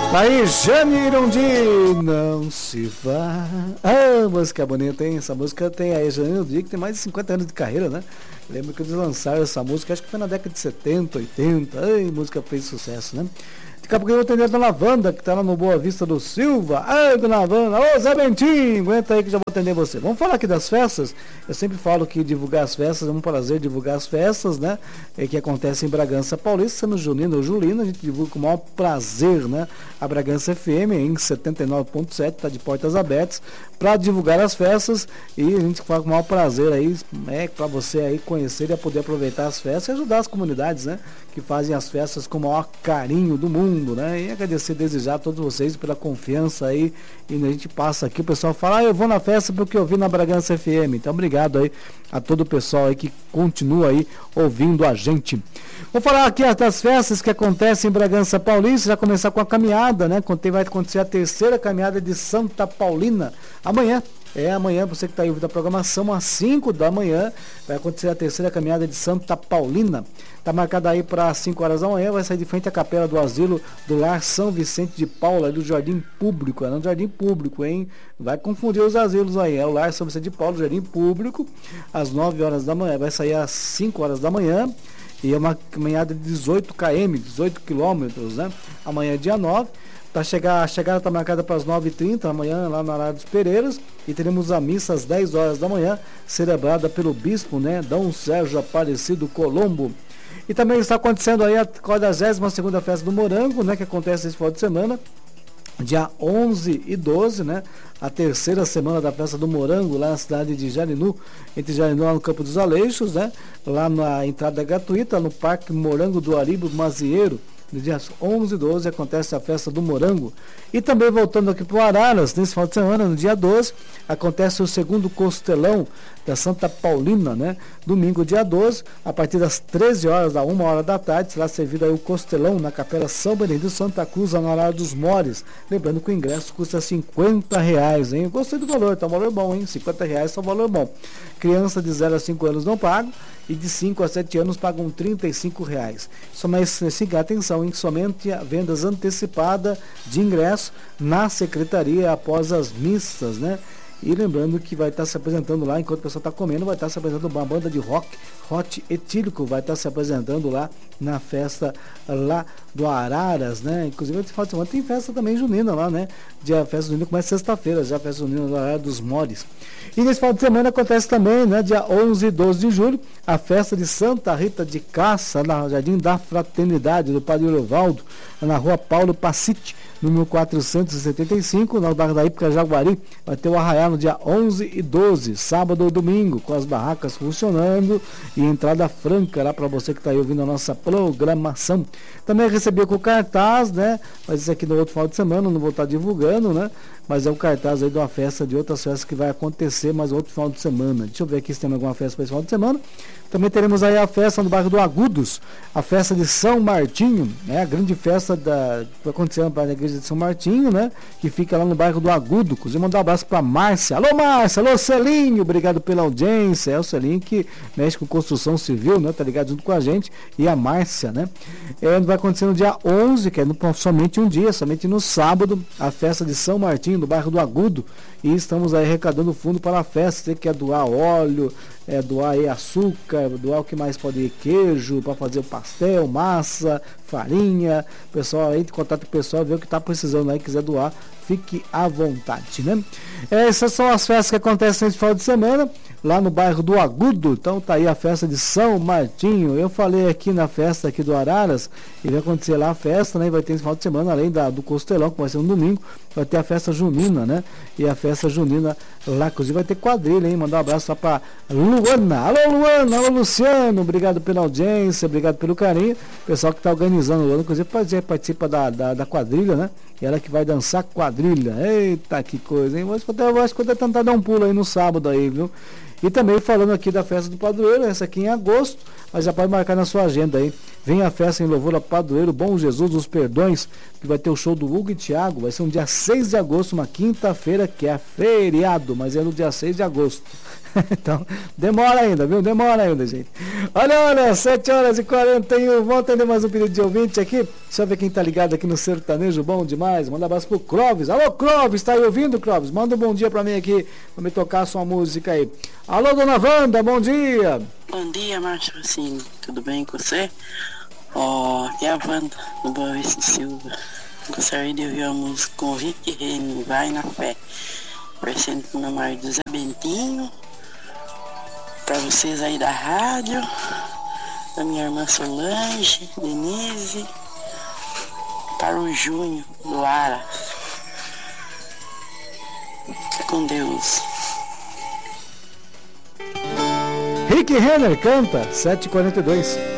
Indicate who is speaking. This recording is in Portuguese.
Speaker 1: Aí, Jane Irondi, não se vá. Ah, música bonita, hein? Essa música tem aí, Jane Irondi, que tem mais de 50 anos de carreira, né? Lembro que eles lançaram essa música, acho que foi na década de 70, 80. Ai, música fez sucesso, né? Daqui a pouco eu vou atender a Dona Wanda, que tá lá no Boa Vista do Silva. Ai, Dona Wanda, ô Zé Bentinho, aguenta aí que já vou atender você. Vamos falar aqui das festas. Eu sempre falo que divulgar as festas é um prazer divulgar as festas, né? Que acontecem em Bragança Paulista, sendo junino ou julino, a gente divulga com o maior prazer, né? A Bragança FM em 79.7, tá de portas abertas para divulgar as festas e a gente fala com o maior prazer aí, para você aí conhecer e poder aproveitar as festas e ajudar as comunidades, né? Que fazem as festas com o maior carinho do mundo, né? E agradecer, desejar a todos vocês pela confiança aí. E a gente passa aqui, o pessoal fala, eu vou na festa porque eu vi na Bragança FM. Então, obrigado aí a todo o pessoal aí que continua aí ouvindo a gente. Vou falar aqui das festas que acontecem em Bragança Paulista, já começar com a caminhada, né? Vai acontecer a terceira caminhada de Santa Paulina amanhã. Amanhã, você que está aí ouvindo a programação, às 5 da manhã, vai acontecer a terceira caminhada de Santa Paulina. Está marcada aí para 5 horas da manhã, vai sair de frente à capela do asilo do Lar São Vicente de Paula, do Jardim Público. É no Jardim Público, hein? Vai confundir os asilos aí. É o Lar São Vicente de Paula, do Jardim Público, às 9 horas da manhã. Vai sair às 5 horas da manhã. E é uma caminhada de 18 km, 18 quilômetros, né? Amanhã é dia 9. A chegada está marcada para as 9h30 amanhã, lá na Área dos Pereiras, e teremos a missa às 10 horas da manhã, celebrada pelo bispo, né, Dom Sérgio Aparecido Colombo. E também está acontecendo aí a 42ª festa do Morango, né, que acontece esse final de semana, dia 11 e 12, né, a terceira semana da festa do Morango, lá na cidade de Jarinu, entre Jarinu, lá no Campo dos Aleixos, né, lá na entrada gratuita, no Parque Morango do Aribo Mazieiro. No dia 11 e 12 acontece a festa do Morango. E também voltando aqui para o Araras, nesse final de semana, no dia 12, acontece o segundo costelão da Santa Paulina, né? Domingo, dia 12, a partir das 13 horas, da 1 hora da tarde, será servido aí o costelão na Capela São Benedito Santa Cruz, na Área dos Mores. Lembrando que o ingresso custa R$50, hein? Eu gostei do valor, tá um valor bom, hein? R$50 tá um valor bom. Criança de 0 a 5 anos não pagam e de 5 a 7 anos pagam R$35. Só mais atenção, hein? Somente a vendas antecipada de ingresso na secretaria após as missas, né? E lembrando que vai estar se apresentando lá, enquanto o pessoal está comendo, vai estar se apresentando uma banda de rock, Hot Etílico, vai estar se apresentando lá na festa lá do Araras, né? Inclusive, esse final de semana tem festa também junina lá, né? A festa junina começa sexta-feira, já a festa junina do Araras dos Mores. E nesse final de semana acontece também, né? Dia 11 e 12 de julho, a festa de Santa Rita de Cassa, na Jardim da Fraternidade, do Padre Orovaldo, na rua Paulo Pacite, número 475, no bairro da Ípica Jaguari. Vai ter o arraial no dia 11 e 12, sábado ou domingo, com as barracas funcionando e entrada franca lá para você que está aí ouvindo a nossa programação. Também recebi com o cartaz, né? Mas isso aqui no outro final de semana, não vou estar divulgando, né? Mas é o cartaz aí de uma festa, de outras festas que vai acontecer, mas outro final de semana. Deixa eu ver aqui se tem alguma festa para esse final de semana. Também teremos aí a festa no bairro do Agudos, a festa de São Martinho, né? A grande festa que vai acontecer na igreja de São Martinho, né? Que fica lá no bairro do Agudo. Inclusive, mandar um abraço para Márcia. Alô, Márcia! Alô, Celinho! Obrigado pela audiência. É o Celinho que mexe com construção civil, né? Tá ligado junto com a gente. E a Márcia, né? Vai acontecer no dia 11, que é somente um dia, somente no sábado, a festa de São Martinho, no bairro do Agudo. E estamos aí arrecadando fundo para a festa. Você quer doar óleo, doar aí açúcar, doar o que mais pode ir, queijo, para fazer o pastel, massa, farinha. Pessoal aí, contato com o pessoal, ver o que está precisando aí, quiser doar, fique à vontade, né? Essas são as festas que acontecem nesse final de semana, lá no bairro do Agudo. Então tá aí a festa de São Martinho. Eu falei aqui na festa aqui do Araras, e vai acontecer lá a festa, né? Vai ter esse final de semana, além do Costelão, que vai ser no domingo, vai ter a festa junina, né? E a festa junina lá, inclusive vai ter quadrilha, hein? Mandar um abraço lá pra Luana. Alô, Luana! Alô, Luciano! Obrigado pela audiência, obrigado pelo carinho. Pessoal que tá organizando o Luana, inclusive participa da quadrilha, né? E ela que vai dançar quadrilha. Eita, que coisa, hein? Acho que eu vou tentar dar um pulo aí no sábado aí, viu? E também falando aqui da festa do padroeiro, essa aqui em agosto, mas já pode marcar na sua agenda aí, Vem a festa em louvor a Padroeiro Bom Jesus dos Perdões, que vai ter o show do Hugo e Thiago. Vai ser um dia 6 de agosto, uma quinta-feira, que é feriado, mas é no dia 6 de agosto. Então, demora ainda, viu? Demora ainda, gente. Olha, 7h41. Vamos atender mais um pedido de ouvinte aqui. Deixa eu ver quem tá ligado aqui no Sertanejo Bom Demais. Manda um abraço pro Clóvis. Alô, Clóvis, tá aí ouvindo, Clóvis? Manda um bom dia pra mim aqui, pra me tocar a sua música aí. Alô, dona Wanda, bom dia.
Speaker 2: Bom dia, Márcio, assim, tudo bem com você? Aqui é a Wanda, do Boa Vista Silva. Gostaria de ouvir a música com o Rick Renner, Vai na Fé. Presente pro meu marido Zé Bentinho, para vocês aí da rádio, da minha irmã Solange, Denise, para o Júnior, do Ara. Fica com Deus.
Speaker 1: Rick Renner canta, 7h42.